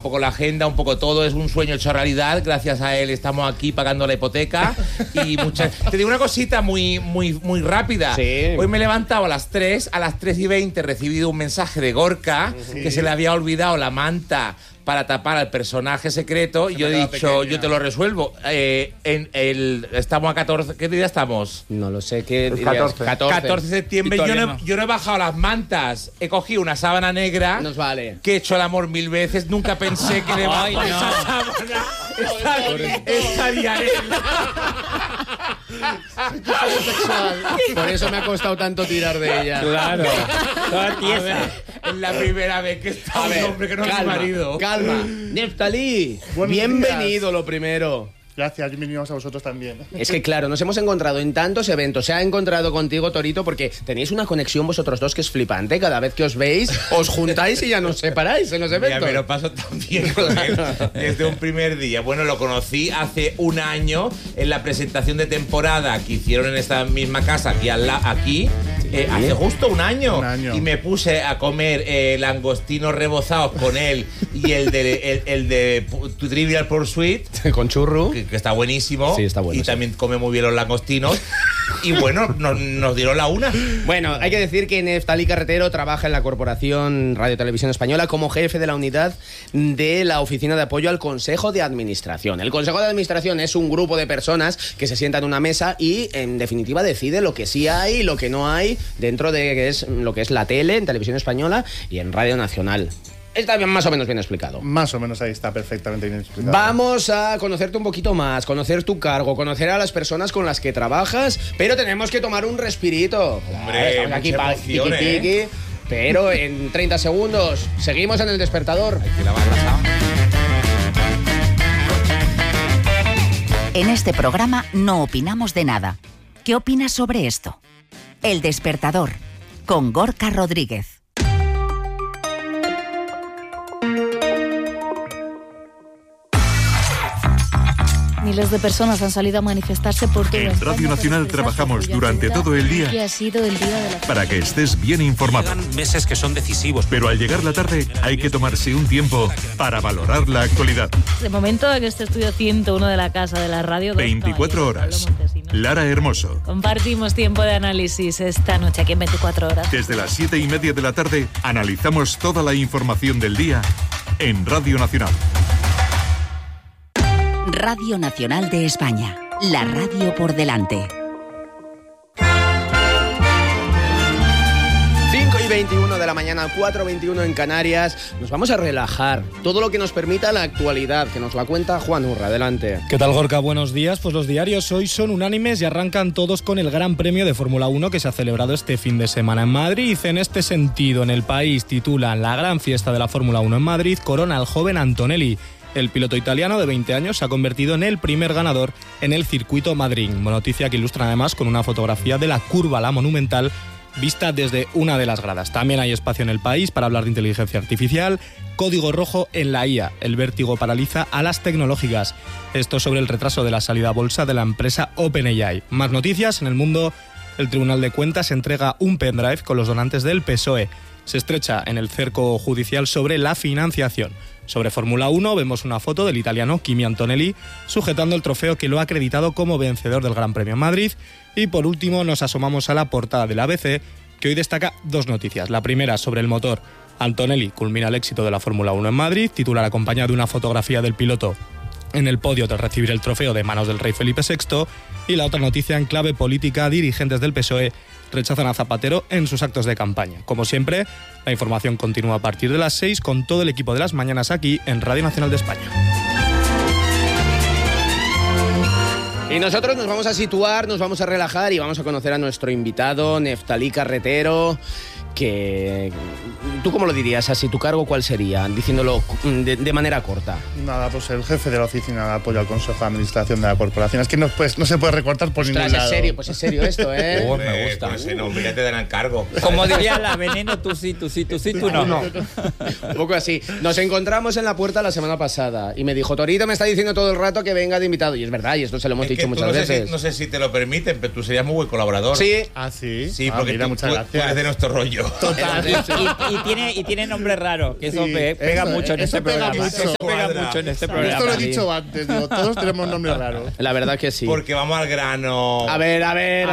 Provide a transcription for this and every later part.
poco la agenda, un poco todo, es un sueño hecho realidad. Gracias a él estamos aquí pagando la hipoteca y Te digo una cosita muy rápida. Sí. Hoy me he levantado a las 3:20 he recibido un mensaje de Gorka que se le había olvidado la manta para tapar al personaje secreto, y yo he dicho, pequeña. Yo te lo resuelvo. Estamos a 14, ¿qué día estamos? No lo sé, ¿qué dirías? 14 de septiembre. Yo no he bajado las mantas, he cogido una sábana negra. Nos vale. Que he hecho el amor 1000 veces, nunca pensé que debajo de esa sábana estaría él. Por eso me ha costado tanto tirar de ella. Claro. Toda tiesa. Es la primera vez que está un hombre que no es mi marido. Calma. Neftalí, bienvenido lo primero. Gracias, bienvenidos a vosotros también. Es que claro, nos hemos encontrado en tantos eventos. Se ha encontrado contigo, Torito, porque tenéis una conexión vosotros dos que es flipante. Cada vez que os veis, os juntáis y ya nos separáis en los eventos. Ya me lo paso también con él desde un primer día. Bueno, lo conocí hace un año en la presentación de temporada que hicieron en esta misma casa, aquí. Hace justo un año. Y me puse a comer langostinos rebozados con él y el de Trivial Pursuit. Con churro. Que está buenísimo. Sí, está bueno. Y también come muy bien los langostinos. Y bueno, nos dieron la una. Bueno, hay que decir que Neftalí Carretero trabaja en la Corporación Radio Televisión Española como jefe de la unidad de la Oficina de Apoyo al Consejo de Administración. El Consejo de Administración es un grupo de personas que se sientan en una mesa y, en definitiva, decide lo que sí hay y lo que no hay dentro de lo que es la tele, en Televisión Española y en Radio Nacional. Está bien, más o menos bien explicado. Más o menos ahí está perfectamente bien explicado. Vamos a conocerte un poquito más, conocer tu cargo, conocer a las personas con las que trabajas, pero tenemos que tomar un respirito. Hombre, estamos aquí para tiki, pero en 30 segundos seguimos en El Despertador. Hay que lavar la sábana. En este programa no opinamos de nada. ¿Qué opinas sobre esto? El Despertador, con Gorka Rodríguez. Miles de personas han salido a manifestarse por todo. En Radio Nacional trabajamos durante todo el día que ha sido el día de la... para que estés bien informado. Llegan meses que son decisivos. Pero al llegar la tarde hay que tomarse un tiempo para valorar la actualidad. De momento, en este estudio 101 de la Casa de la Radio... 24 horas. Lara Hermoso. Compartimos tiempo de análisis esta noche aquí en 24 horas. Desde las 7:30 de la tarde analizamos toda la información del día en Radio Nacional. Radio Nacional de España, la radio por delante. 5:21 de la mañana, 4:21 en Canarias. Nos vamos a relajar. Todo lo que nos permita la actualidad, que nos la cuenta Juan Urra. Adelante. ¿Qué tal, Gorka? Buenos días. Pues los diarios hoy son unánimes y arrancan todos con el Gran Premio de Fórmula 1 que se ha celebrado este fin de semana en Madrid. En este sentido, en El País titulan: La gran fiesta de la Fórmula 1 en Madrid corona al joven Antonelli. El piloto italiano de 20 años se ha convertido en el primer ganador en el circuito Madrid. Noticia que ilustra además con una fotografía de la curva La Monumental vista desde una de las gradas. También hay espacio en El País para hablar de inteligencia artificial. Código rojo en la IA. El vértigo paraliza a las tecnológicas. Esto sobre el retraso de la salida a bolsa de la empresa OpenAI. Más noticias en El Mundo. El Tribunal de Cuentas entrega un pendrive con los donantes del PSOE. Se estrecha en el cerco judicial sobre la financiación. Sobre Fórmula 1 vemos una foto del italiano Kimi Antonelli sujetando el trofeo que lo ha acreditado como vencedor del Gran Premio en Madrid. Y por último nos asomamos a la portada del ABC, que hoy destaca dos noticias. La primera sobre el motor. Antonelli culmina el éxito de la Fórmula 1 en Madrid, titular acompañado de una fotografía del piloto en el podio tras recibir el trofeo de manos del rey Felipe VI. Y la otra noticia en clave política: dirigentes del PSOE rechazan a Zapatero en sus actos de campaña. Como siempre, la información continúa a partir de las 6 con todo el equipo de las mañanas aquí en Radio Nacional de España. Y nosotros nos vamos a situar, nos vamos a relajar y vamos a conocer a nuestro invitado, Neftalí Carretero, que... ¿Tú cómo lo dirías así? ¿Tu cargo cuál sería? Diciéndolo de manera corta. Nada, pues el jefe de la Oficina de Apoyo al Consejo de Administración de la Corporación. Es que no se puede recortar por ningún lado. Pues es serio esto, ¿eh? Me gusta. Pues no, mira, te dan el cargo. Como diría la Veneno, tú sí, tú no. Un poco así. Nos encontramos en la puerta la semana pasada y me dijo: Torito me está diciendo todo el rato que venga de invitado. Y es verdad, y esto se lo hemos dicho muchas veces. No sé si te lo permiten, pero tú serías muy buen colaborador. Sí. Ah, sí. Sí, porque mira, muchas gracias. Tú eres de nuestro rollo. Total. Y tiene nombre raro, que eso Sí, pega eso, mucho en eso este pega programa. mucho. Eso pega mucho en este programa. Esto lo he dicho antes, digo, todos tenemos nombres raros. La verdad que sí. Porque vamos al grano. A ver.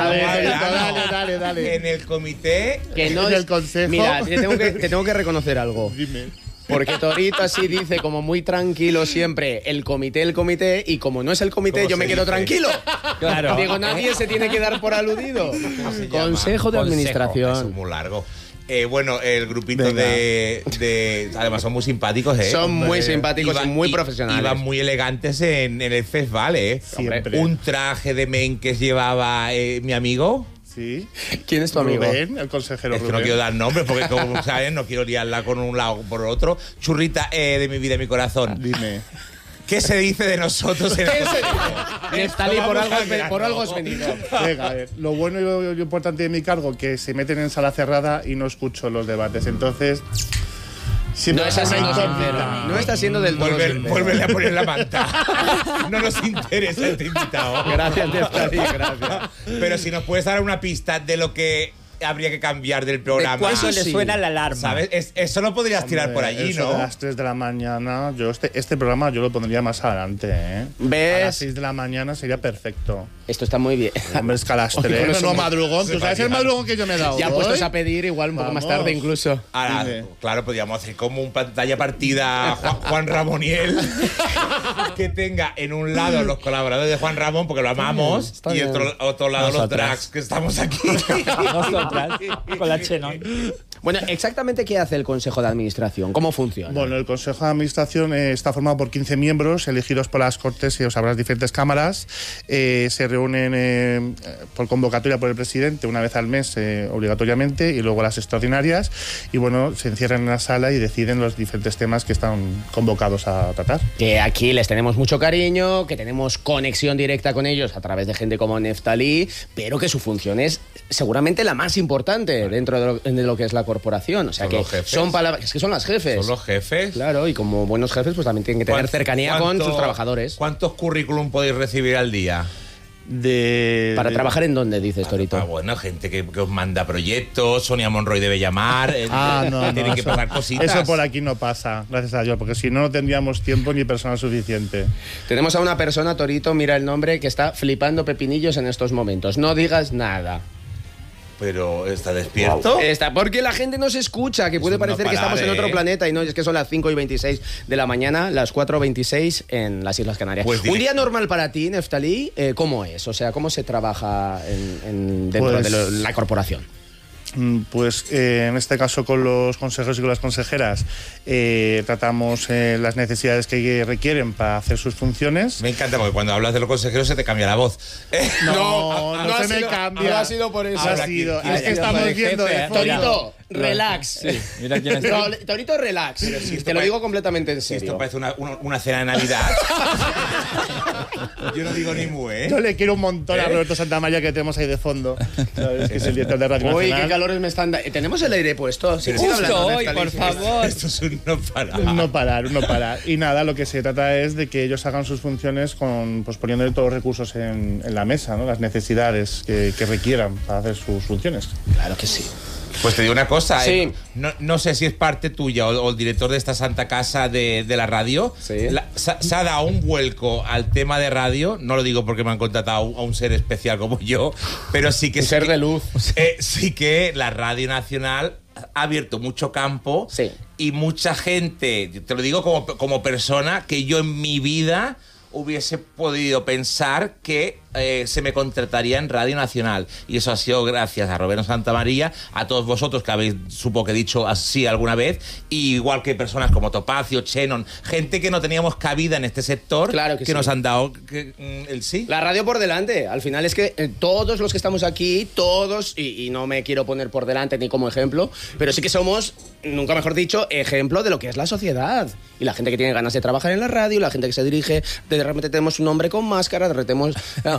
Dale. En el comité. Que no En es el consejo. Mira, te tengo que reconocer algo. Dime. Porque Torito así dice como muy tranquilo siempre el comité, y como no es el comité, ¿Cómo yo se me quedo dice? tranquilo. Claro. Digo, nadie se tiene que dar por aludido. se llama? Consejo de Eso Administración. es muy largo. Bueno, el grupito Venga. de. Además, son muy simpáticos, ¿eh? Son muy Hombre. simpáticos y muy profesionales. Iban muy elegantes en el festival, ¿eh? Siempre. Un traje de men que llevaba mi amigo. Sí. ¿Quién es tu amigo? Rubén, el consejero Es que Rubén. no quiero dar nombres porque, como saben, no quiero liarla con un lado o por otro. Churrita de mi vida y mi corazón. Dime. ¿Qué se dice de nosotros en el Neftalí, por Vamos algo, al grano. por algo has venido. Venga, a ver. Lo bueno y lo importante de mi cargo que se meten en sala cerrada y no escucho los debates. Entonces, siempre No estás me siendo incógnita. sincero. No estás siendo del todo sincero. Vuélvele a poner la manta. No nos interesa este invitado. Gracias, Neftalí, gracias. Pero si nos puedes dar una pista de lo que habría que cambiar del programa. ¿Cuándo le sí. suena la alarma? ¿Sabes? Eso lo podrías tirar por allí, Eso ¿no? de las 3 de la mañana, yo este programa yo lo pondría más adelante, ¿eh? ¿Ves? A las 6 de la mañana sería perfecto. Esto está muy bien. Hombre, es que a las Oye, 3. con No, eso- madrugón. ¿Tú sabes el madrugón que yo me he dado? Ya hoy? puestos a pedir igual un poco más Vamos. tarde incluso. Ahora, Dime. claro, podríamos hacer como un pantalla partida Juan Ramoniel que tenga en un lado los colaboradores de Juan Ramón, porque lo amamos, Está y bien. otro lado los Nosotras. drags que estamos aquí. Nosotras, con la Chenon. Bueno, exactamente qué hace el Consejo de Administración, cómo funciona. Bueno, el Consejo de Administración está formado por 15 miembros elegidos por las Cortes y las diferentes cámaras. Se reúnen por convocatoria por el presidente una vez al mes obligatoriamente y luego las extraordinarias. Y bueno, se encierran en la sala y deciden los diferentes temas que están convocados a tratar. Que aquí les tenemos mucho cariño, que tenemos conexión directa con ellos a través de gente como Neftalí, pero que su función es seguramente la más importante dentro de lo que es la corporación. O sea, Son que los jefes. son palabras, es que son las jefes. Son los jefes. Claro, y como buenos jefes, pues también tienen que tener cercanía con sus trabajadores. ¿Cuántos currículum podéis recibir al día? ¿Para trabajar en dónde, dices, Torito? Bueno, gente que os manda proyectos, Sonia Monroy debe llamar, tienen que eso- pasar cositas. Eso por aquí no pasa, gracias a Dios, porque si no, no tendríamos tiempo ni personal suficiente. Tenemos a una persona, Torito, mira el nombre, que está flipando pepinillos en estos momentos. No digas nada. Pero está despierto. Está, porque la gente no se escucha, que puede Es un no parecer que parar, estamos en otro ¿eh? planeta y no, es que son las 5:26 de la mañana, las 4:26 en las Islas Canarias. Pues Un día normal para ti, Neftalí, ¿cómo es? O sea, ¿cómo se trabaja dentro Pues- de la corporación? Pues en este caso con los consejeros y con las consejeras tratamos las necesidades que requieren para hacer sus funciones. Me encanta porque cuando hablas de los consejeros se te cambia la voz. No no ha se me sido- cambia. no ha sido por eso. Ha sido. ¿quién Es que es? estamos El viendo jefe, de fondo. Torito, relax. Sí, mira quién está. Torito, relax. si esto Te lo pare- digo completamente en Si esto serio. parece una cena de Navidad. Yo no digo ni mu, ¿eh? Yo le quiero un montón a ¿Eh? Roberto Santamaría que tenemos ahí de fondo. ¿Sabes? Que es el director de Radio Uy, Nacional. qué calores me están dando. ¿Tenemos el aire puesto? Sí, sigue Justo hablando, hoy, Neftalí. por favor. Esto es un no parar. No parar, no parar. Y nada, lo que se trata es de que ellos hagan sus funciones pues poniéndole todos los recursos en la mesa, ¿no? Las necesidades que requieran para hacer sus funciones. Claro que sí. Pues te digo una cosa, Sí. no sé si es parte tuya o el director de esta santa casa de la radio. Sí. Se ha dado un vuelco al tema de radio. No lo digo porque me han contratado a un ser especial como yo, pero sí que Un ser de luz. sí que la Radio Nacional ha abierto mucho campo Sí. y mucha gente, te lo digo como persona, que yo en mi vida hubiese podido pensar que se me contrataría en Radio Nacional. Y eso ha sido gracias a Roberto Santamaría, a todos vosotros que habéis, supongo que he dicho así alguna vez, y igual que personas como Topacio, Chenon, gente que no teníamos cabida en este sector, Claro que sí. nos han dado el sí. La radio por delante. Al final es que todos los que estamos aquí, todos, y no me quiero poner por delante ni como ejemplo, pero sí que somos, nunca mejor dicho, ejemplo de lo que es la sociedad. Y la gente que tiene ganas de trabajar en la radio, la gente que se dirige, de repente tenemos un hombre con máscara, de repente tenemos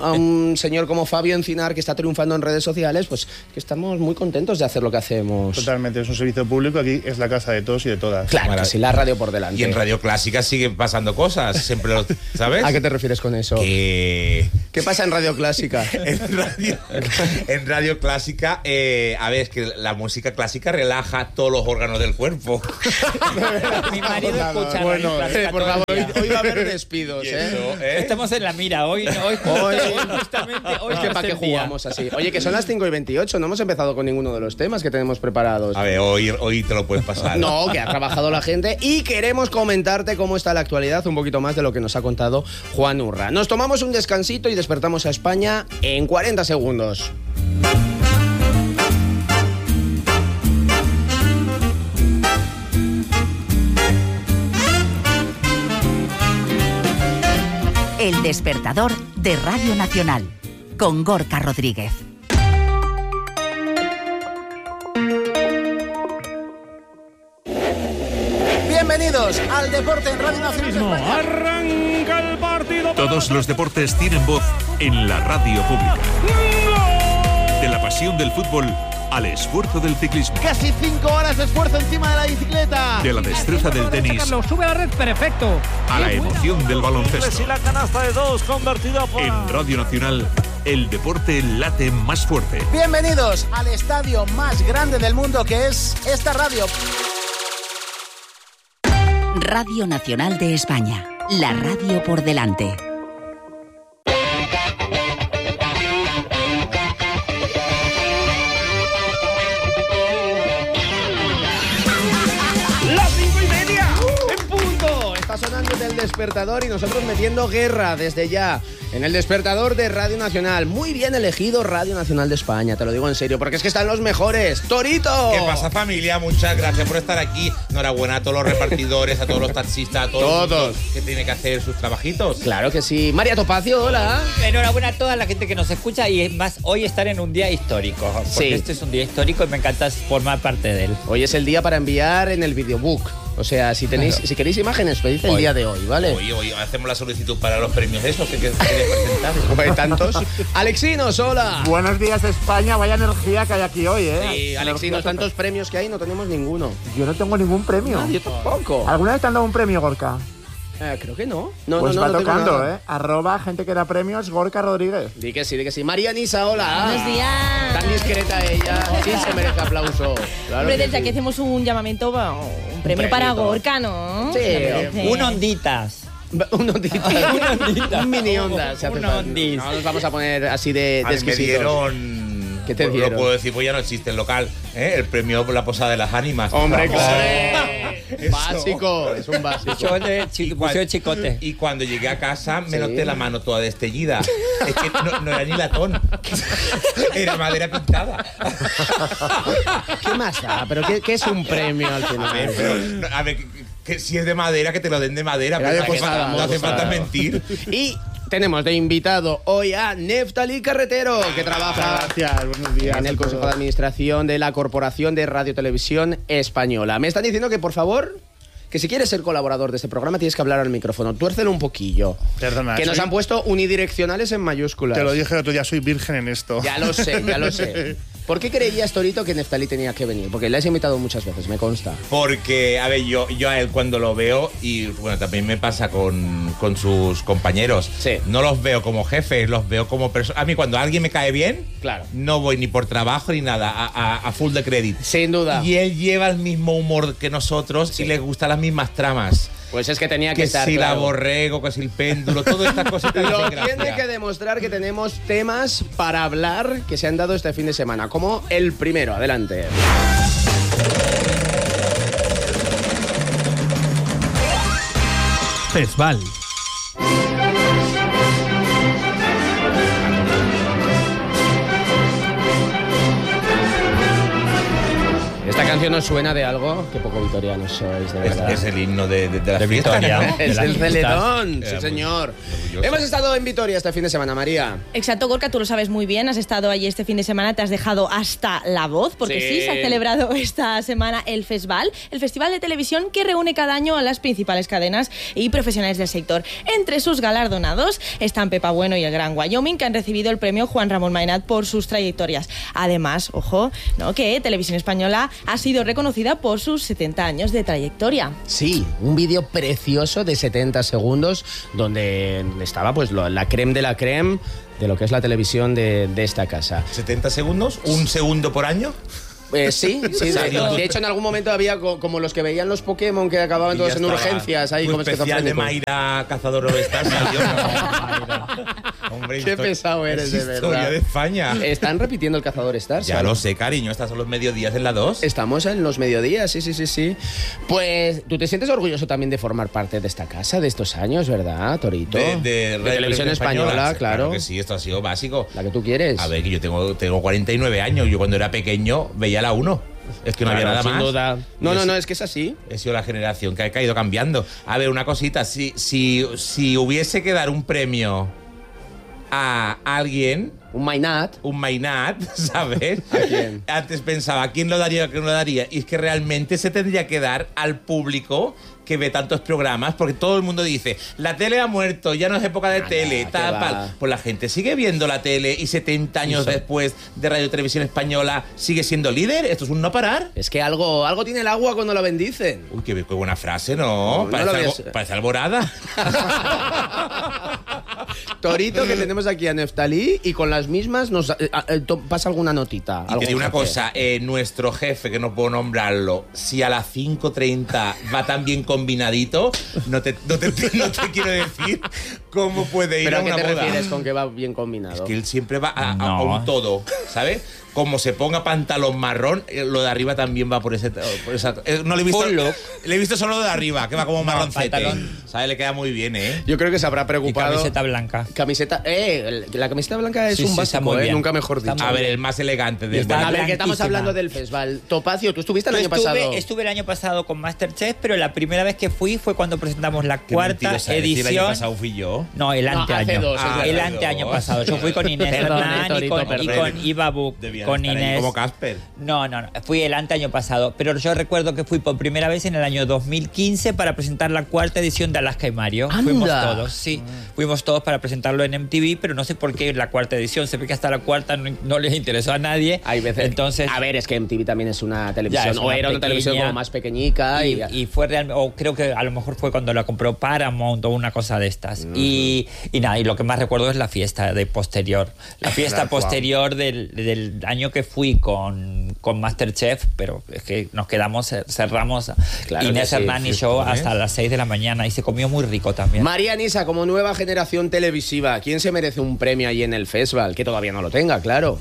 a un señor como Fabio Encinar, que está triunfando en redes sociales, pues que estamos muy contentos de hacer lo que hacemos. Totalmente, es un servicio público, aquí es la casa de todos y de todas. Claro, que sí, la radio por delante. Y en Radio Clásica siguen pasando cosas, siempre lo, ¿sabes? ¿A qué te refieres con eso? ¿Qué pasa en Radio Clásica? en Radio Clásica, a ver, es que la música clásica relaja todos los órganos del cuerpo. Mi marido escucha Bueno, Radio Clásica por todo el favor, día. hoy va a haber despidos, Y eso, ¿eh? Estamos en la mira, hoy justamente hoy Es que para qué jugamos así. Oye, que son las 5:28, no hemos empezado con ninguno de los temas que tenemos preparados. A ver, hoy te lo puedes pasar. No, que ha trabajado la gente y queremos comentarte cómo está la actualidad, un poquito más de lo que nos ha contado Juan Urra. Nos tomamos un descansito y despertamos a España en 40 segundos. El despertador de Radio Nacional, con Gorka Rodríguez. Bienvenidos al Deporte en Radio Nacional. Arranca el partido. Todos los deportes tienen voz en la radio pública. De la pasión del fútbol al esfuerzo del ciclismo. Casi 5 horas de esfuerzo encima de la bicicleta. De la destreza del tenis Sube a la red, perfecto. a la emoción del baloncesto. Y la canasta de 2 convertida por... En Radio Nacional, el deporte late más fuerte. Bienvenidos al estadio más grande del mundo, que es esta radio. Radio Nacional de España, la radio por delante. ¡Las 5:30! ¡En punto! Está sonando el despertador y nosotros metiendo guerra desde ya en el despertador de Radio Nacional. Muy bien elegido Radio Nacional de España, te lo digo en serio, porque es que están los mejores. ¡Torito! ¿Qué pasa, familia? Muchas gracias por estar aquí. Enhorabuena a todos los repartidores, a todos los taxistas, a todos que tienen que hacer sus trabajitos. Claro que sí. María Topacio, hola. Enhorabuena a toda la gente que nos escucha y más hoy estar en un día histórico. Porque Sí. este es un día histórico y me encanta formar parte de él. Hoy es el día para enviar en el videobook. O sea, si queréis imágenes, pedid el Hoy. día de hoy, ¿vale? Hoy hacemos la solicitud para los premios esos que queréis presentar. Como hay tantos. Alexinos, hola. Buenos días, España. Vaya energía que hay aquí hoy, ¿eh? Sí, Alexinos, tantos premios que hay, no tenemos ninguno. Yo no tengo ningún premio. Yo tampoco. ¿Alguna vez te han dado un premio, Gorka? Creo que no. No, Pues no, va no tengo tocando, nada. ¿eh? @ gente que da premios, Gorka Rodríguez. Di que sí, di que sí. María Nisa, hola. Buenos días. Tan discreta ella, sí se merece aplauso. Claro Hombre, que desde sí. aquí hacemos un llamamiento, un premio para Gorka, ¿no? Sí, Se merece. Un onditas. Un ondita. Un mini onda. se hace Un falta. ondis. No nos vamos a poner así de A mí me exquisitos. dieron... ¿Qué te Lo dieron? puedo decir, pues ya no existe el local. El premio por la Posada de las Ánimas. Hombre, Vamos. claro. Eso. Básico, es un básico. Yo de museo de chicote. Y cuando llegué a casa me Sí. noté la mano toda destellida. Es que no era ni latón. Era madera pintada. ¿Qué más da? ¿Pero qué es un premio al final? A ver, pero, a ver, que si es de madera, que te lo den de madera. Era Pero de no hace posada, falta- no hace posada. falta mentir. Y tenemos de invitado hoy a Neftali Carretero, que trabaja Gracias, buenos días. en el a Consejo de todos. Administración de la Corporación de Radio Televisión Española. Me están diciendo que, por favor, que si quieres ser colaborador de este programa tienes que hablar al micrófono. Tuércelo un poquillo. Perdona. Que nos soy- han puesto unidireccionales en mayúsculas. Te lo dije el otro día, soy virgen en esto. Ya lo sé, ya lo sé. ¿Por qué creías, Torito, que Neftali tenía que venir? Porque le has invitado muchas veces, me consta. Porque, a ver, yo a él cuando lo veo, y bueno, también me pasa con sus compañeros, Sí. no los veo como jefes, los veo como personas. A mí cuando alguien me cae bien, Claro. no voy ni por trabajo ni nada, a full de crédito. Sin duda. Y él lleva el mismo humor que nosotros y le gustan las mismas tramas. Pues es que tenía que Que estar, si la claro. borrego, que si el péndulo, todas estas cositas. Lo hacen gracia. tiene que demostrar que tenemos temas para hablar que se han dado este fin de semana, como el primero. Adelante. Fesval. ¿Esta canción os suena de algo? Qué poco vitorianos sois, de verdad. Es el himno de la fiesta, Vitoria, ¿no? Es el Celetón, sí Muy señor. orgulloso. Hemos estado en Vitoria este fin de semana, María. Exacto, Gorka, tú lo sabes muy bien. Has estado allí este fin de semana, te has dejado hasta la voz, porque Sí. sí se ha celebrado esta semana el Festival de televisión que reúne cada año a las principales cadenas y profesionales del sector. Entre sus galardonados están Pepa Bueno y el Gran Wyoming, que han recibido el premio Juan Ramón Maynard por sus trayectorias. Además, ojo, ¿no?, que Televisión Española ha sido reconocida por sus 70 años de trayectoria. Sí, un vídeo precioso de 70 segundos donde estaba pues la creme de la creme de lo que es la televisión de esta casa. 70 segundos, un segundo por año. Sí, de hecho en algún momento había como los que veían los Pokémon que acababan Y todos ya en estaba urgencias ahí tu como especial de esquizofrénico. Mayra Cazador All-Star salió. Hombre, Qué pesado eres, de verdad. Historia de España. Están repitiendo el Cazador Stars. Ya lo sé, cariño. Estas son los mediodías en la 2. Estamos en los mediodías, sí. Pues tú te sientes orgulloso también de formar parte de esta casa, de estos años, ¿verdad, Torito? De Televisión Española, Sí, claro. Que sí, esto ha sido básico. La que tú quieres. A ver, que yo tengo 49 años. Yo cuando era pequeño veía la 1. Es que no había nada sin más. duda. No, es que es así. He sido la generación que ha ido cambiando. A ver, una cosita. Si hubiese que dar un premio a alguien... Un Maynard, ¿sabes? ¿A quién? Antes pensaba, ¿a quién lo daría, a quién no lo daría? Y es que realmente se tendría que dar al público que ve tantos programas, porque todo el mundo dice, la tele ha muerto, ya no es época de tele, tal, tal. Pues la gente sigue viendo la tele y 70 años después de Radio Televisión Española sigue siendo líder. Esto es un no parar. Es que algo tiene el agua cuando lo bendicen. Uy, qué buena frase, ¿no? No lo ves. Parece Alborada. Torito, que tenemos aquí a Neftalí y con las mismas nos pasa alguna notita. Y te digo una cosa, nuestro jefe, que no puedo nombrarlo, si a las 5:30 va tan bien combinadito, no te quiero decir cómo puede ir ¿Pero a a qué una te boda. refieres con que va bien combinado? Es que él siempre va a un todo, ¿sabes? Como se ponga pantalón marrón, lo de arriba también va por esa. No le he visto. Full look. Le he visto solo lo de arriba, que va como marroncete. pantalón. ¿Sabes? Le queda muy bien, ¿eh? Yo creo que se habrá Y preocupado. camiseta blanca. La camiseta blanca es Sí, un sí, está básico, muy bien. nunca mejor dicho. Está A muy ver, bien. el más elegante de Está A ver, que estamos blanquísima. hablando del festival. Topacio, tú estuviste el Yo año pasado. estuve el año pasado con Masterchef, pero la primera vez que fui fue cuando presentamos la Qué cuarta mentirosa eres, si el año edición. pasado fui yo. No, el No, anteaño. hace dos, el hace anteaño dos. pasado. Yo fui con Inés Perdón, Hernán y Torito, con perdón. Iva Buch. Debían Con estar ahí Inés. como Casper. No. Fui el anteaño pasado. Pero yo recuerdo que fui por primera vez en el año 2015 para presentar la cuarta edición de Alaska y Mario. ¡Anda! Fuimos todos, sí. Fuimos todos para presentarlo en MTV, pero no sé por qué la cuarta edición. Se ve que hasta la cuarta no les interesó a nadie. Hay veces. Entonces, A ver, es que MTV también es una Ya, televisión. es O una era una televisión pequeña. como más pequeñica. y fue realmente, o creo que a lo mejor fue cuando la compró Paramount o una cosa de estas. Y nada, y lo que más recuerdo es la fiesta de posterior. La fiesta Claro, posterior del año que fui con Masterchef, pero es que nos quedamos, cerramos Claro Inés que sí, Hernán y sí, yo ¿ves? hasta las 6 de la mañana y se comió muy rico también. María Nisa, como nueva generación televisiva, ¿quién se merece un premio ahí en el festival? Que todavía no lo tenga, claro.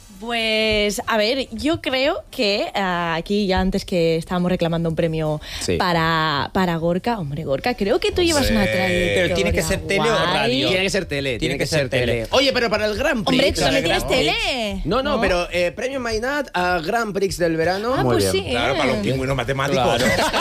Pues, a ver, yo creo que aquí ya antes que estábamos reclamando un premio Sí. para Gorka, hombre, Gorka, creo que tú llevas una trayectoria. Pero tiene que ser tele o guay. radio. Tiene que ser tele. Tiene que ser tele. Oye, pero para el Grand Prix. Hombre, tú también Para el tienes Grand tele. Prix. No, pero premio Maynard a Grand Prix del verano. Ah, pues sí. Claro, para los pingüinos matemáticos.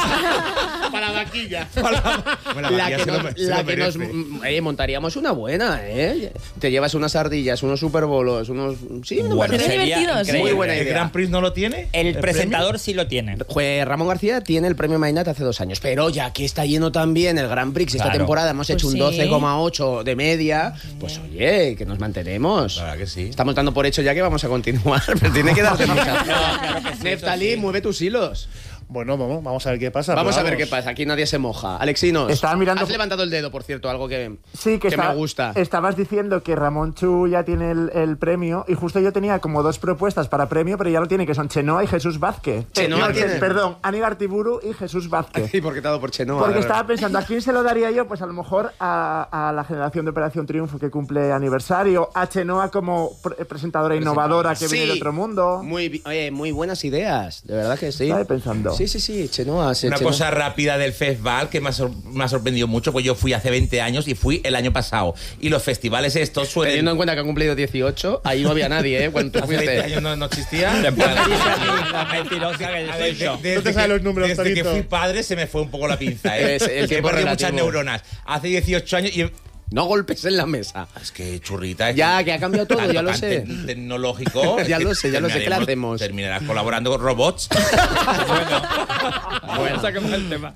Para vaquilla. Bueno, La María que se nos, lo- se la lo que nos merece. montaríamos una buena, ¿eh? Te llevas unas ardillas, unos superbolos, unos... Sí, una Bueno, buena. Sería sería divertido, sí. increíble. Muy buena ¿El idea. Grand Prix no lo tiene? El presentador premio? sí lo tiene. Ramón García tiene el premio Maynard hace 2 años, pero ya que está lleno también el Grand Prix esta Claro. temporada, hemos Pues hecho un sí. 12,8 de media, pues oye, que nos mantenemos. La verdad que sí. Estamos dando por hecho ya que vamos a continuar, pero tiene que darte mucha. claro que sí, Neftalí, eso sí. mueve tus hilos. Bueno, vamos a ver qué pasa. Vamos pero a ver qué pasa, aquí nadie se moja. Alexinos, Estaba mirando- has levantado el dedo, por cierto, algo que, Sí, que me gusta. Estabas diciendo que Ramón Chu ya tiene el premio y justo yo tenía como 2 propuestas para premio, pero ya lo tiene, que son Chenoa y Jesús Vázquez. Chenoa tiene. Perdón, Aníbal Artiburu y Jesús Vázquez. ¿Y por qué te ha dado por Chenoa? Porque De verdad. estaba pensando, ¿a quién se lo daría yo? Pues a lo mejor a la generación de Operación Triunfo que cumple aniversario, a Chenoa como presentadora innovadora que viene de Sí. otro mundo. Muy buenas ideas, de verdad que sí. Estaba pensando. Sí, Chenoa. Una cosa rápida del festival que me ha sorprendido mucho, pues yo fui hace 20 años y fui el año pasado. Y los festivales estos suelen... Teniendo en cuenta que ha cumplido 18, ahí no había nadie, ¿eh? Cuando tú fuiste. 20 años no existía. La mentirosa que soy yo. No te sabes los números, desde que Torito. fui padre se me fue un poco la pinza, ¿eh? El tiempo he perdido relativo. muchas neuronas. Hace 18 años y... No golpes en la mesa. Es que churrita. Ya, que ha cambiado todo, ya lo tan sé. Tecnológico. Ya lo sé, ¿qué le hacemos? Terminarás colaborando con robots. Bueno, saquemos el tema.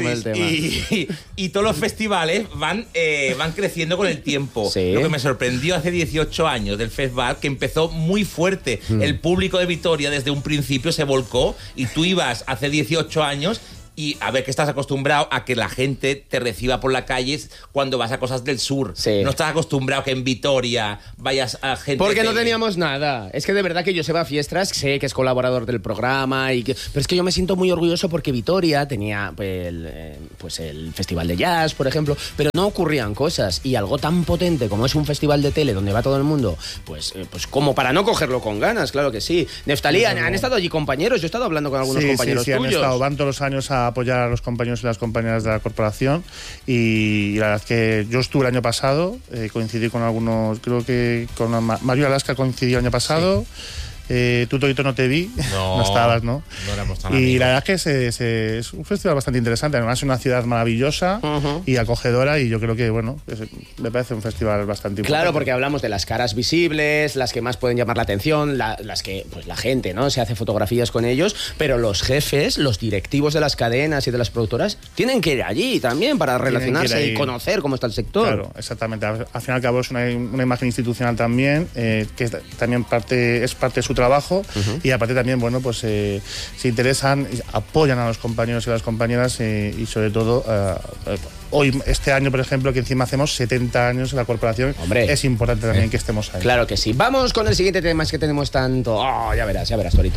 Y todos los festivales van creciendo con el tiempo. Sí. Lo que me sorprendió hace 18 años del festival, que empezó muy fuerte. El público de Vitoria desde un principio se volcó y tú ibas hace 18 años... Y a ver, que estás acostumbrado a que la gente te reciba por la calle cuando vas a cosas del sur. Sí. No estás acostumbrado a que en Vitoria vayas a gente... Porque no teníamos nada. Es que de verdad que Joseba Fiestras, sé que es colaborador del programa, pero es que yo me siento muy orgulloso porque Vitoria tenía pues el Festival de Jazz, por ejemplo, pero no ocurrían cosas. Y algo tan potente como es un festival de tele donde va todo el mundo, pues como para no cogerlo con ganas, claro que sí. Neftalí, han estado allí compañeros, yo he estado hablando con algunos compañeros tuyos. tuyos. Han estado, van todos los años a apoyar a los compañeros y las compañeras de la corporación y la verdad es que yo estuve el año pasado, coincidí con algunos, creo que con Mario Alaska coincidí el año pasado. Tú, Torito, no te vi, no estabas, ¿no? No éramos tan y amigos. la verdad es que es un festival bastante interesante, además es una ciudad maravillosa y acogedora y yo creo que, bueno, me parece un festival bastante importante. Claro, porque hablamos de las caras visibles, las que más pueden llamar la atención, las que pues la gente, ¿no? Se hace fotografías con ellos, pero los jefes, los directivos de las cadenas y de las productoras tienen que ir allí también para relacionarse y conocer cómo está el sector. Claro, exactamente. Al fin y al cabo es una imagen institucional también, que también es parte de su trabajo y aparte también, bueno, pues se interesan, apoyan a los compañeros y las compañeras y sobre todo hoy, este año, por ejemplo, que encima hacemos 70 años en la corporación. Hombre, es importante también que estemos ahí. Claro que sí. Vamos con el siguiente tema, es que tenemos tanto... Oh, ya verás, Torito.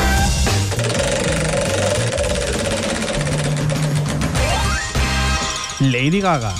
Lady Gaga.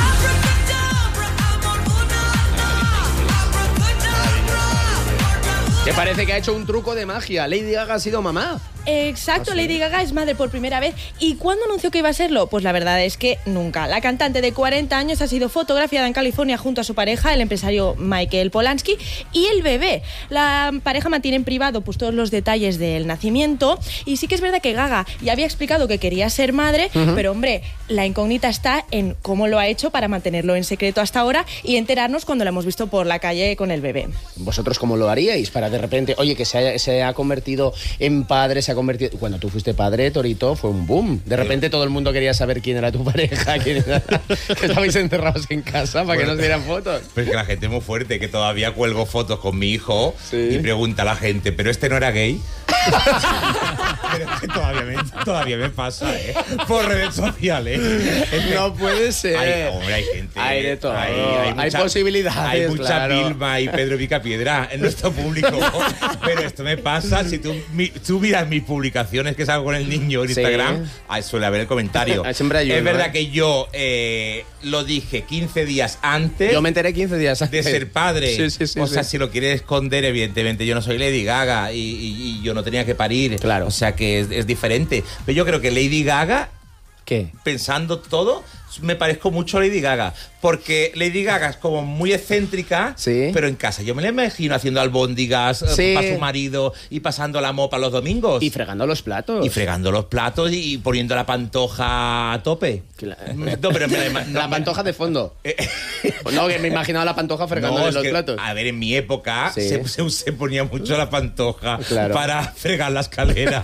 Que parece que ha hecho un truco de magia. Lady Gaga ha sido mamá. Exacto, Lady Gaga es madre por primera vez. ¿Y cuándo anunció que iba a serlo? Pues la verdad es que nunca. La cantante de 40 años ha sido fotografiada en California junto a su pareja, el empresario Michael Polanski, y el bebé. La pareja mantiene en privado pues todos los detalles del nacimiento. Y sí que es verdad que Gaga ya había explicado que quería ser madre, pero hombre, la incógnita está en cómo lo ha hecho para mantenerlo en secreto hasta ahora y enterarnos cuando la hemos visto por la calle con el bebé. ¿Vosotros cómo lo haríais para de repente, oye, que se ha convertido en padre, se ha convertido... Cuando tú fuiste padre, Torito, fue un boom. De repente todo el mundo quería saber quién era tu pareja, que estabais encerrados en casa para que nos dieran fotos. Pero es que la gente es muy fuerte, que todavía cuelgo fotos con mi hijo y pregunta a la gente, ¿pero este no era gay? Pero es que todavía me pasa, por redes sociales. No puede ser. Hay gente. Hay de todo. Hay mucha, posibilidades. Hay mucha claro. Vilma y Pedro Picapiedra en nuestro público. Pero esto me pasa, si tú miras mis publicaciones que salgo con el niño en Instagram, suele haber el comentario. Siempre hay uno, es verdad que yo lo dije 15 días antes. Yo me enteré 15 días antes. De ser padre. Sí, o sea, si lo quieres esconder, evidentemente yo no soy Lady Gaga y yo no tenía que parir. Claro. O sea que es diferente. Pero yo creo que Lady Gaga, ¿qué? Pensando todo, me parezco mucho a Lady Gaga. Porque Lady Gaga es como muy excéntrica, pero en casa yo me la imagino haciendo albóndigas para su marido y pasando la mopa los domingos. Y fregando los platos. Y poniendo la pantoja a tope. Claro. No, pero la pantoja de fondo. No, que me imaginaba la pantoja fregándole los platos. A ver, en mi época se ponía mucho la pantoja para fregar la escalera.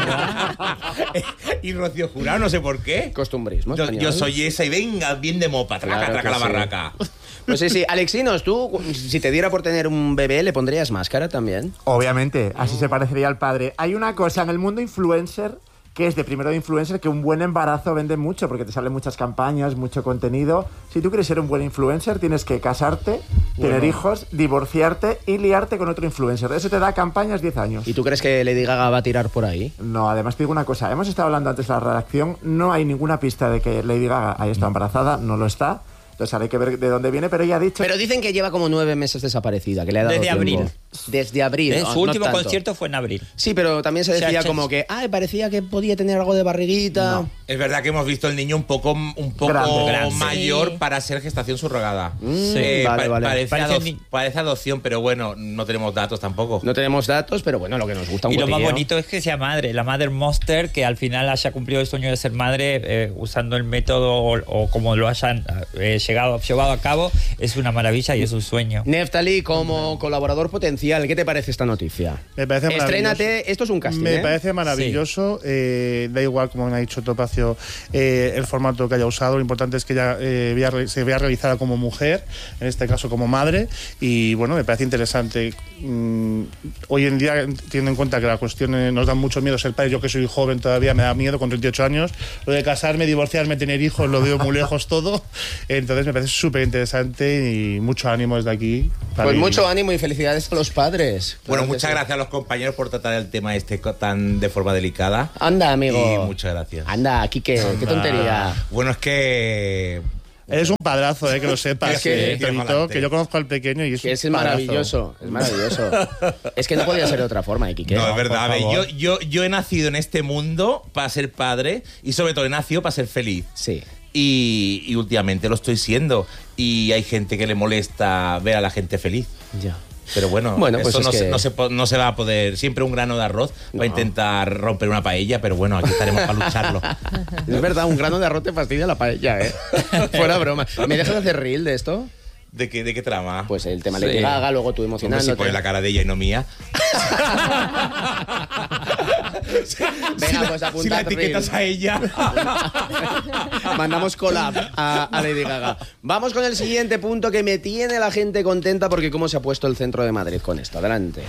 Y Rocío Jurado, no sé por qué. Costumbrismo. Yo soy esa y venga, bien de mopa, traca la barraca. Pues sí. Alexinos, tú, si te diera por tener un bebé, ¿le pondrías máscara también? Obviamente, así se parecería al padre. Hay una cosa en el mundo influencer que es de primero de influencer, que un buen embarazo vende mucho, porque te salen muchas campañas, mucho contenido. Si tú quieres ser un buen influencer, tienes que casarte, tener hijos, divorciarte y liarte con otro influencer. Eso te da campañas 10 años. ¿Y tú crees que Lady Gaga va a tirar por ahí? No, además te digo una cosa. Hemos estado hablando antes de la redacción, no hay ninguna pista de que Lady Gaga haya estado embarazada, no lo está. Entonces hay que ver de dónde viene, pero ella ha dicho... Pero dicen que lleva como 9 meses desaparecida, que le ha dado Desde tiempo. abril. Desde abril. Su último concierto fue en abril. Sí, pero también se decía como que parecía que podía tener algo de barriguita. No. Es verdad que hemos visto el niño un poco grande. mayor Sí. para ser gestación subrogada. Vale. Parece adopción, pero bueno, no tenemos datos tampoco. No tenemos datos, pero bueno, lo que nos gusta un Y lo más cotilleo. bonito es que sea madre, la Mother Monster, que al final haya cumplido el sueño de ser madre usando el método o como lo hayan llevado a cabo, es una maravilla y es un sueño. Neftali, como colaborador potencial, ¿qué te parece esta noticia? Me parece maravilloso. Estrénate, esto es un casting. Me parece maravilloso. Da igual, como me ha dicho Topacio, el formato que haya usado. Lo importante es que ella se vea realizada como mujer, en este caso como madre. Y bueno, me parece interesante. Hoy en día, teniendo en cuenta que la cuestión nos da mucho miedo ser padre, yo que soy joven todavía me da miedo con 38 años. Lo de casarme, divorciarme, tener hijos, lo veo muy lejos todo. Entonces me parece súper interesante y mucho ánimo desde aquí. Pues mucho ánimo y felicidades a los padres. Bueno, Claro que muchas sí. gracias a los compañeros por tratar el tema tan de forma delicada. Anda, amigo. Y muchas gracias. Anda, Quique, qué tontería. Bueno, es que... Eres un padrazo, que lo sepas, Es que- Torito, que yo conozco al pequeño y Que es un padrazo. maravilloso, es maravilloso. Es que no podía ser de otra forma, Quique. No, es verdad. A ver, favor. yo he nacido en este mundo para ser padre y sobre todo he nacido para ser feliz. Sí. Y últimamente lo estoy siendo. Y hay gente que le molesta ver a la gente feliz. Ya. Pero bueno, Bueno, pues eso es no se va a poder. Siempre un grano de arroz va a intentar romper una paella, pero bueno, aquí estaremos para lucharlo. Es verdad, un grano de arroz te fastidia la paella, ¿eh? Fuera broma. ¿Me dejas de hacer reel de esto? ¿De qué trama? Pues el tema Sí. Lady Gaga, luego tú Hombre, emocionándote. si pones la cara de ella y no mía. Venga, pues Si la apuntad etiquetas a ella. Mandamos collab a Lady Gaga. Vamos con el siguiente punto que me tiene la gente contenta porque cómo se ha puesto el centro de Madrid con esto. Adelante.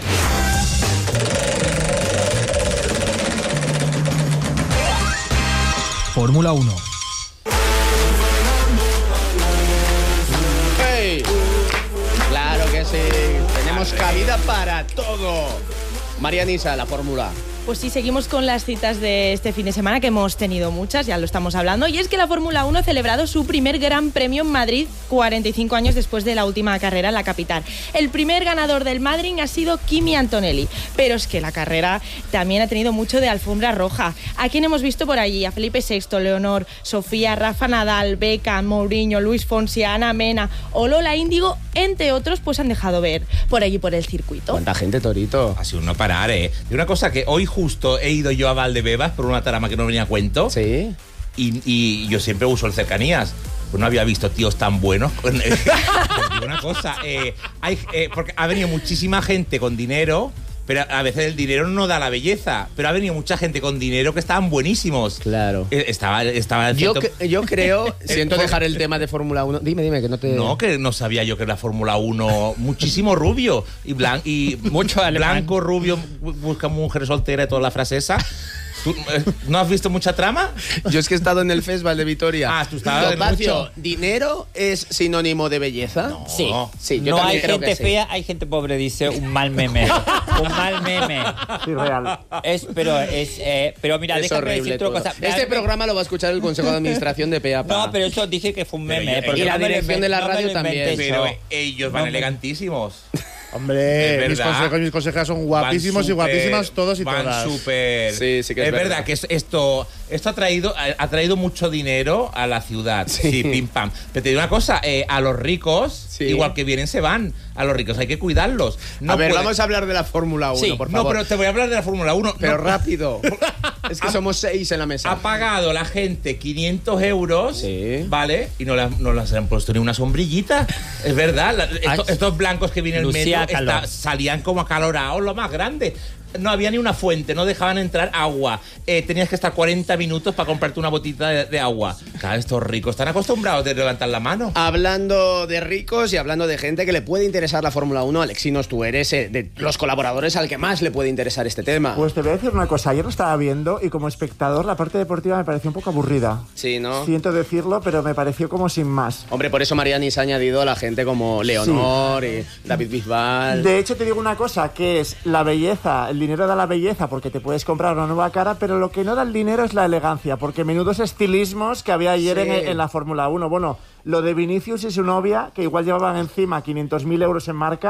Fórmula 1. ¡Hey! Claro que sí. Tenemos cabida para todo. Marianisa, la fórmula. Pues sí, seguimos con las citas de este fin de semana, que hemos tenido muchas, ya lo estamos hablando, y es que la Fórmula 1 ha celebrado su primer Gran Premio en Madrid 45 años después de la última carrera en la capital. El primer ganador del Madrid ha sido Kimi Antonelli, pero es que la carrera también ha tenido mucho de alfombra roja. ¿A quién hemos visto por allí? A Felipe VI, Leonor, Sofía, Rafa Nadal, Beckham, Mourinho, Luis Fonsi, Ana Mena o Lola Índigo, entre otros, pues han dejado ver por allí por el circuito. ¿Cuánta gente, Torito? Ha sido un no parar, ¿eh? Y una cosa que hoy justo he ido yo a Valdebebas por una trama que no venía a cuento. Sí. Y yo siempre uso el cercanías. Pues no había visto tíos tan buenos. Digo una cosa, porque ha venido muchísima gente con dinero, pero a veces el dinero no da la belleza. Pero ha venido mucha gente con dinero que estaban buenísimos. Claro. Estaba Yo creo, siento dejar el tema de Fórmula 1. Dime, que no te... No, que no sabía yo que la Fórmula 1, muchísimo rubio y Mucho alemán. blanco, rubio, busca mujer soltera y toda la frase esa. ¿Tú no has visto mucha trama? Yo es que he estado en el Festival de Vitoria. Ah, tú estabas en Topacio, mucho. ¿dinero es sinónimo de belleza? No. Sí, Sí, yo no también hay creo gente que sí. fea, hay gente pobre, dice un mal meme. Un mal meme. Sí, real. Pero mira, Es déjame horrible decirte todo. una cosa. Este programa lo va a escuchar el Consejo de Administración de PEAPA. No, pero eso dice que fue un Pero meme. yo- porque y la no me lo dirección de la no me radio lo también. inventé Pero yo. ellos van No me- elegantísimos. Hombre, Es mis verdad. consejos y mis consejas son guapísimos y guapísimas todos y van todas. súper. Sí, sí que es verdad verdad. que esto ha traído mucho dinero a la ciudad. Sí, pim pam. Pero te digo una cosa, a los ricos, Sí. igual que vienen, se van. A los ricos hay que cuidarlos. No a ver, puede- vamos a hablar de la Fórmula 1, Sí, por No, favor. pero te voy a hablar de la Fórmula 1. Pero No, rápido. Es que somos 6 en la mesa. ha pagado la gente 500 euros, Sí. ¿vale? Y no las han puesto ni una sombrillita. Es verdad, estos blancos que vienen en el Lucía metro calor. salían como acalorados, lo más grande. No había ni una fuente, no dejaban entrar agua. Tenías que estar 40 minutos para comprarte una botita de agua. Claro, estos ricos están acostumbrados a levantar la mano. Hablando de ricos y hablando de gente que le puede interesar la Fórmula 1, Alexinos, tú eres de los colaboradores al que más le puede interesar este tema. Pues te voy a decir una cosa, ayer lo estaba viendo y como espectador la parte deportiva me pareció un poco aburrida. Sí, ¿no? Siento decirlo, pero me pareció como sin más. Hombre, por eso Mariani se ha añadido a la gente como Leonor y David Bisbal. De hecho, te digo una cosa, que es la belleza, el dinero da la belleza porque te puedes comprar una nueva cara, pero lo que no da el dinero es la elegancia, porque menudos estilismos que había ayer Sí. en la Fórmula 1. Bueno, lo de Vinicius y su novia, que igual llevaban encima 500.000 euros en marcas,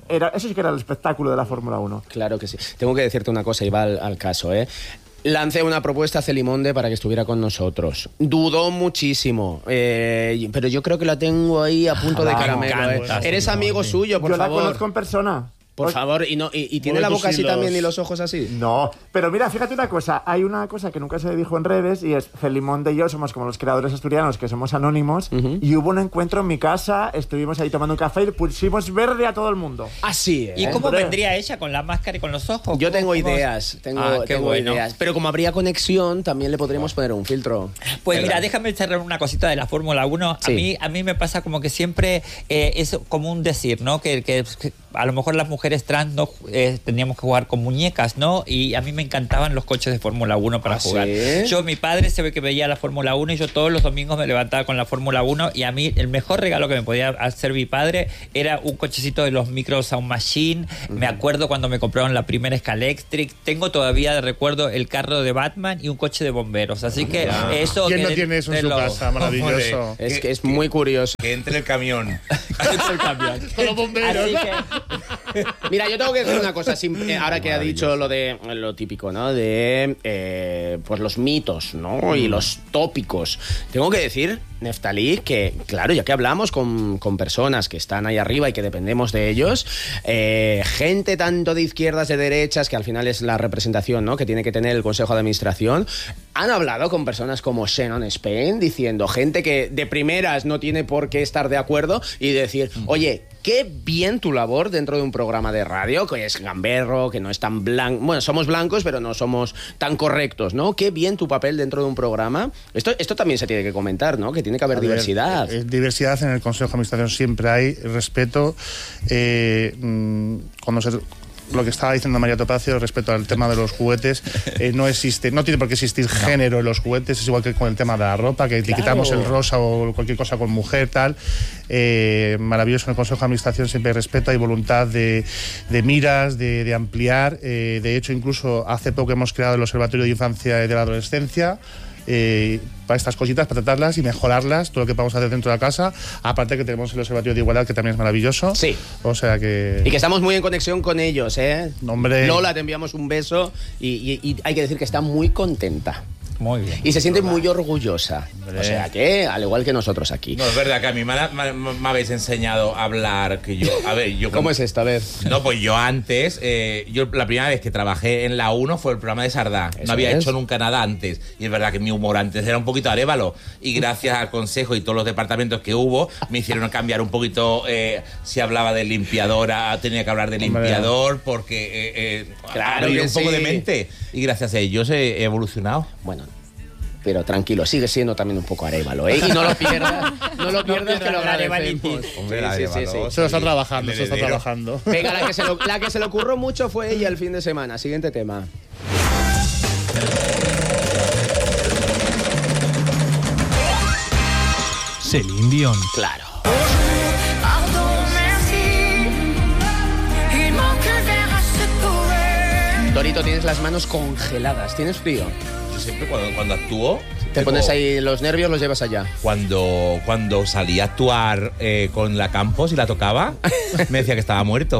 eso sí que era el espectáculo de la Fórmula 1. Claro que sí. Tengo que decirte una cosa y va al caso, ¿eh? Lancé una propuesta a Celimonde para que estuviera con nosotros. Dudó muchísimo, pero yo creo que la tengo ahí a punto de caramelo. Eres amigo suyo, por favor. Yo la conozco en persona. Por favor, ¿y tiene la boca así también y los ojos así? No, pero mira, fíjate una cosa. Hay una cosa que nunca se dijo en redes y es Celimonde y yo somos como los creadores asturianos que somos anónimos y hubo un encuentro en mi casa, estuvimos ahí tomando un café y pusimos verde a todo el mundo. Así, ¿Y cómo vendría ella con la máscara y con los ojos? Yo tengo ideas, tengo ideas. Pero como habría conexión, también le podríamos poner un filtro. Pues mira, déjame cerrar una cosita de la Fórmula 1. Sí. A mí me pasa como que siempre es como un decir, ¿no? Que a lo mejor las mujeres trans no teníamos que jugar con muñecas, ¿no? Y a mí me encantaban los coches de Fórmula 1 para jugar. ¿Sí? Yo, mi padre se ve que veía la Fórmula 1 y yo todos los domingos me levantaba con la Fórmula 1 y a mí el mejor regalo que me podía hacer mi padre era un cochecito de los Micro Sound Machine. Me acuerdo cuando me compraron la primera Scalectric. Tengo todavía de recuerdo el carro de Batman y un coche de bomberos. Así que eso... ¿Quién no tiene eso en su casa? Maravilloso. Es que es muy curioso. Que entre el camión. Que entre el camión. Con los bomberos. Así que... Mira, yo tengo que decir una cosa, ahora que ha dicho lo típico, ¿no? De pues los mitos, ¿no? Y los tópicos. Tengo que decir, Neftalí, que claro, ya que hablamos con personas que están ahí arriba y que dependemos de ellos, gente tanto de izquierdas, de derechas, que al final es la representación, ¿no? Que tiene que tener el Consejo de Administración, han hablado con personas como Shannon Spain, diciendo, gente que de primeras no tiene por qué estar de acuerdo y decir, oye, qué bien tu labor dentro de un programa de radio, que es gamberro, que no es tan blanco. Bueno, somos blancos, pero no somos tan correctos, ¿no? Qué bien tu papel dentro de un programa. Esto también se tiene que comentar, ¿no? Que tiene que haber diversidad. Diversidad en el Consejo de Administración siempre hay, respeto. Lo que estaba diciendo María Topacio respecto al tema de los juguetes, no tiene por qué existir género en los juguetes, es igual que con el tema de la ropa, que etiquetamos el rosa o cualquier cosa con mujer, tal. Maravilloso, en el Consejo de Administración siempre hay respeto, hay voluntad de miras, de ampliar. De hecho, incluso hace poco hemos creado el Observatorio de Infancia y de la Adolescencia, para estas cositas, para tratarlas y mejorarlas, todo lo que vamos a hacer dentro de la casa. Aparte que tenemos el Observatorio de Igualdad, que también es maravilloso. Sí. O sea que... Y que estamos muy en conexión con ellos, ¿eh? Hombre. Lola, te enviamos un beso y hay que decir que está muy contenta. Muy bien. Y se siente muy orgullosa. O sea que, al igual que nosotros aquí. No, es verdad que a mí me habéis enseñado a hablar que yo... A ver, yo... ¿Cómo es esta vez? No, pues yo antes... yo la primera vez que trabajé en la 1 fue el programa de Sardá. No había hecho nunca nada antes. Y es verdad que mi humor antes era un poquito arévalo. Y gracias al consejo y todos los departamentos que hubo, me hicieron cambiar un poquito... si hablaba de limpiadora, tenía que hablar de limpiador, porque... claro, un poco de mente. Y gracias a ellos he evolucionado. Bueno, pero tranquilo, sigue siendo también un poco arévalo, ¿eh? Y no lo pierdas, que lo agradecemos. Hombre, sí. Se lo está trabajando, Venga, la que se le ocurrió mucho fue ella el fin de semana. Siguiente tema. Celine Dion. Claro. Dorito, tienes las manos congeladas. ¿Tienes frío? Yo siempre cuando actúo... Te pones ahí los nervios, los llevas allá. Cuando salí a actuar con la Campos y la tocaba, me decía que estaba muerto.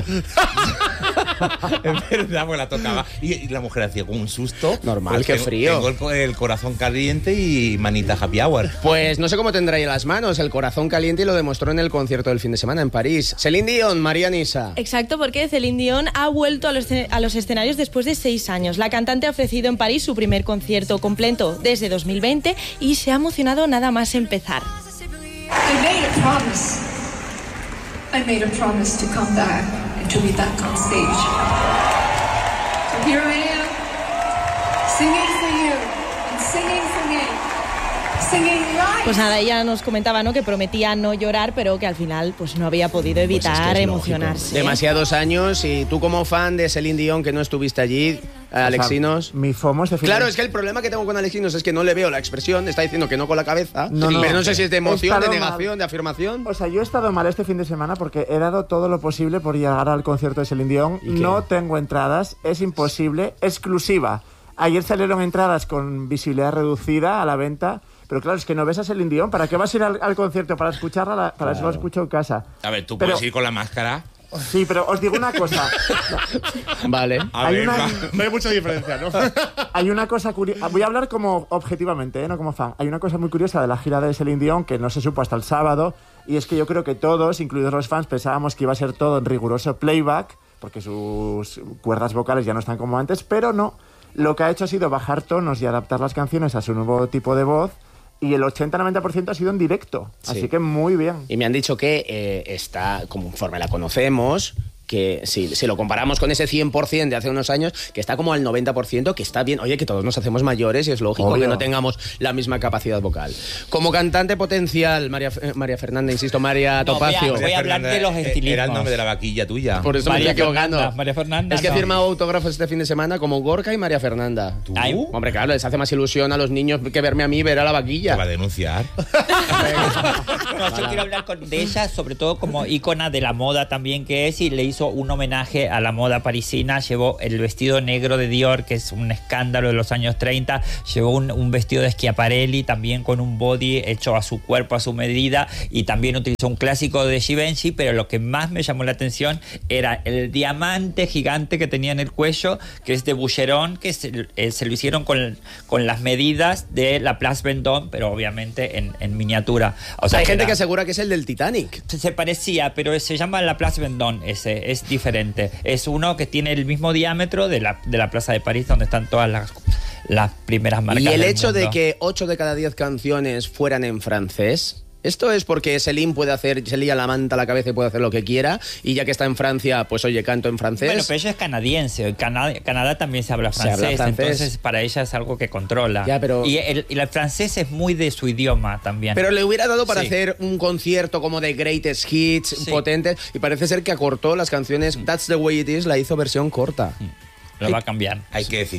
Es verdad, pues la tocaba. Y la mujer hacía como un susto. Normal, qué frío. Tengo el corazón caliente y manita happy hour. Pues no sé cómo tendrá ahí las manos, el corazón caliente, y lo demostró en el concierto del fin de semana en París. Celine Dion, María Nisa. Exacto, porque Celine Dion ha vuelto a los escenarios después de 6 años. La cantante ha ofrecido en París su primer concierto completo desde 2020 y se ha emocionado nada más empezar. I made a promise to come back and to be back on stage. So here I am, singing for you and singing for me, singing live. Pues nada, ella nos comentaba, ¿no?, que prometía no llorar, pero que al final pues no había podido evitar pues es emocionarse. Lógico. Demasiados años, y tú como fan de Celine Dion, que no estuviste allí, Alexinos. Mi FOMO es de Claro, es que el problema que tengo con Alexinos es que no le veo la expresión, está diciendo que no con la cabeza, pero no sé si es de emoción, de negación, mal. De afirmación. O sea, yo he estado mal este fin de semana porque he dado todo lo posible por llegar al concierto de Celine Dion. No tengo entradas, es imposible, exclusiva. Ayer salieron entradas con visibilidad reducida a la venta. Pero claro, es que no ves a Celine Dion. ¿Para qué vas a ir al concierto? Para escucharla, para eso lo escucho en casa. A ver, tú puedes ir con la máscara. Sí, pero os digo una cosa. Vale. A ver, va. No hay mucha diferencia, ¿no? Hay una cosa curiosa. Voy a hablar como objetivamente, no como fan. Hay una cosa muy curiosa de la gira de Celine Dion que no se supo hasta el sábado. Y es que yo creo que todos, incluidos los fans, pensábamos que iba a ser todo en riguroso playback, porque sus cuerdas vocales ya no están como antes, pero no. Lo que ha hecho ha sido bajar tonos y adaptar las canciones a su nuevo tipo de voz. Y el 80-90% ha sido en directo. Sí. Así que muy bien. Y me han dicho que está, conforme la conocemos, que si lo comparamos con ese 100% de hace unos años, que está como al 90%, que está bien. Oye, que todos nos hacemos mayores y es lógico que no tengamos la misma capacidad vocal. Como cantante potencial, María Fernanda, insisto, María Topacio. Voy a hablar de los estilismos. Era el nombre de la vaquilla tuya. Por eso María me estoy equivocando. María Fernanda. Es que he firmado autógrafos este fin de semana como Gorka y María Fernanda. ¿Tú? Hombre, claro, les hace más ilusión a los niños que verme a mí ver a la vaquilla. Te va a denunciar. No, yo quiero hablar de ella, sobre todo como ícona de la moda también que es, y le hizo un homenaje a la moda parisina. Llevó el vestido negro de Dior, que es un escándalo de los años 30. Llevó un vestido de Schiaparelli, también con un body hecho a su cuerpo, a su medida, y también utilizó un clásico de Givenchy, pero lo que más me llamó la atención era el diamante gigante que tenía en el cuello, que es de Boucheron, que se lo hicieron con las medidas de la Place Vendôme, pero obviamente en miniatura. O sea, hay gente que asegura que es el del Titanic. Se parecía, pero se llama la Place Vendôme, es diferente. Es uno que tiene el mismo diámetro de la Plaza de París, donde están todas las primeras marcas. Y el del hecho mundo. de que 8 de cada 10 canciones fueran en francés, esto es porque Celine se lía la manta a la cabeza y puede hacer lo que quiera, y ya que está en Francia, pues oye, canto en francés. Bueno, pero ella es canadiense. En Canadá también se habla francés, entonces para ella es algo que controla. Ya, pero... Y el francés es muy de su idioma también. Pero le hubiera dado para hacer un concierto como de greatest hits, potentes, y parece ser que acortó las canciones. That's the way it is, la hizo versión corta. Lo va a cambiar. Hay que decir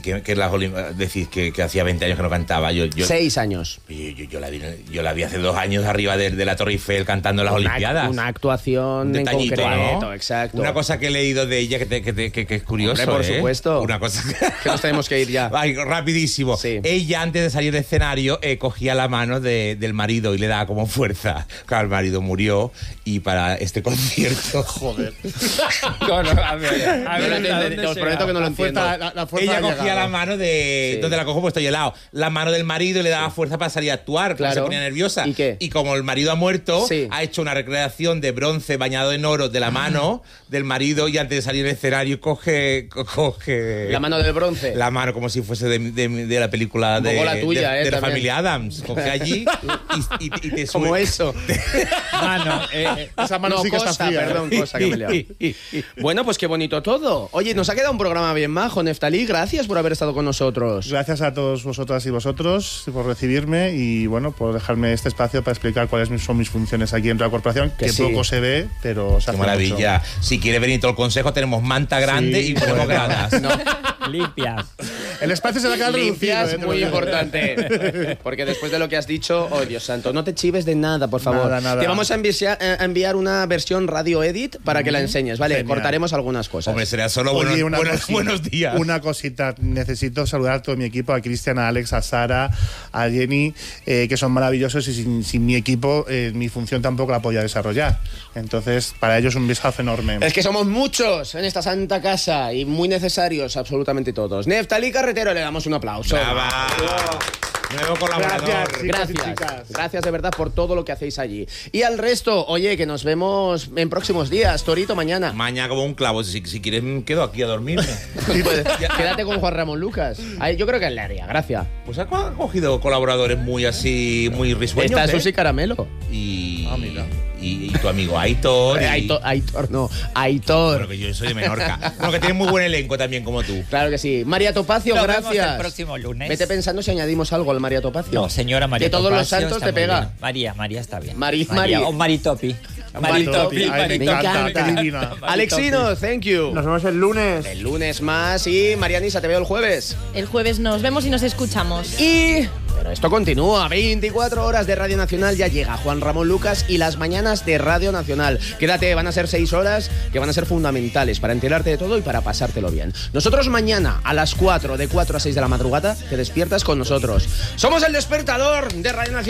que hacía 20 años que no cantaba. 6 años. Yo la vi hace 2 años arriba de la Torre Eiffel cantando en las Olimpiadas. Una actuación en concreto, ¿no? Exacto. Una cosa que he leído de ella que es curioso. Hombre, por supuesto. Una cosa que nos tenemos que ir ya. Ay, rapidísimo. Sí. Ella, antes de salir del escenario, cogía la mano del marido y le daba como fuerza. Claro, el marido murió y para este concierto... Joder. A ver, os prometo que no lo entiendo. Ella cogía la mano de... ¿Dónde la cojo? Pues estoy helado. La mano del marido y le daba fuerza para salir a actuar. Claro. Se ponía nerviosa. ¿Y qué? Y como el marido ha muerto, ha hecho una recreación de bronce bañado en oro de la mano del marido, y antes de salir del escenario coge... La mano del bronce. La mano como si fuese de la película de la tuya, de la también. familia Adams. Coge allí y te sube. Como eso. Mano, esa mano sí que está fría. Perdón, cosa que me he liado. Bueno, pues qué bonito todo. Oye, nos ha quedado un programa bien majo, Neftalí. Gracias por haber estado con nosotros. Gracias a todos vosotras y vosotros por recibirme y bueno, por dejarme este espacio para explicar cuáles son mis funciones aquí dentro de la corporación, que sí. Poco se ve, pero se hace Qué maravilla. mucho. Si quiere venir todo el consejo, tenemos manta grande y ponemos gradas. Limpias. El espacio se va a quedar Limpias, reducido. muy importante. Porque después de lo que has dicho, oh Dios santo, no te chives de nada, por favor. Nada. Te vamos a enviar una versión radio edit para que la enseñes, ¿vale? Genial. Cortaremos algunas cosas. Hombre, sería solo Oye, buenos días. Una cosita, necesito saludar a todo mi equipo, a Cristian, a Alex, a Sara, a Jenny, que son maravillosos, y sin mi equipo mi función tampoco la podía desarrollar. Entonces, para ellos un besazo enorme. Es que somos muchos en esta santa casa y muy necesarios absolutamente todos. Neftalí Carretero, le damos un aplauso. Brava. Nuevo colaborador. Gracias de verdad por todo lo que hacéis allí. Y al resto, oye, que nos vemos en próximos días. Torito, mañana. Mañana como un clavo. Si quieres, quedo aquí a dormirme. Pues, quédate con Juan Ramón Lucas. Yo creo que le haría gracia. Pues ha cogido colaboradores muy risueños. Está Susi Caramelo. Y tu amigo Aitor. Aitor. Bueno, que yo soy de Menorca. Bueno, que tiene muy buen elenco también, como tú. Claro que sí. María Topacio, Nos gracias. vemos el próximo lunes. Vete pensando si añadimos algo al María Topacio. No, señora María De todos Topacio los santos está te muy pega. bien. María está bien. María. O Maritopi. Maritopi. Ay, me encanta, qué divina. Alexino, thank you. Nos vemos el lunes. El lunes más. Y Marianisa, te veo el jueves. El jueves nos vemos y nos escuchamos. Pero esto continúa, 24 horas de Radio Nacional, ya llega Juan Ramón Lucas y las mañanas de Radio Nacional. Quédate, van a ser 6 horas que van a ser fundamentales para enterarte de todo y para pasártelo bien. Nosotros mañana a las 4, de 4 a 6 de la madrugada, te despiertas con nosotros. Somos el despertador de Radio Nacional.